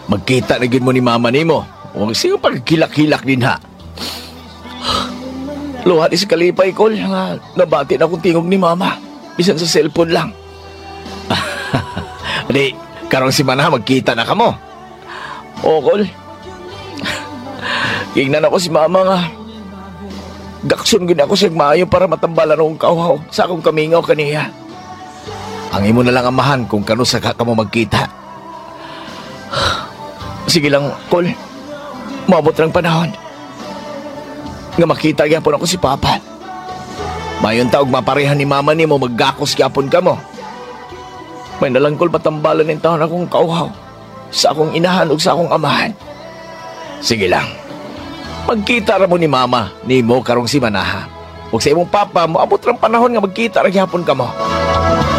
Magkita na gid mo ni mama nimo. Huwag siya pagkilak-hilak din ha. Luhat is kalipay, Kol, nga nabati na akong tingog ni mama. Bisan sa cellphone lang. Di, karong si Manaha magkita na kamo. Oo, Kol. Gignan ako si mama nga. Gakson gud ako sa maayo para matambalan akong kauhaw sa akong kamingaw kaniya. Ang imo na lang amahan kung kano sa ka mo magkita. Sige lang, Kol. Maabot lang panahon. Nga makita gyapon ako si Papa. Mayon taog maparehan ni mama ni mo maggakos gyapon ka mo. May nalang, Kol, matambalan ng taon akong kauhaw sa akong inahan ug sa akong amahan. Sige lang. Magkita ra mo ni mama ni mo karong si Manaha. Ug sa imong papa, moabot lang panahon nga magkita ra gyapon ka mo.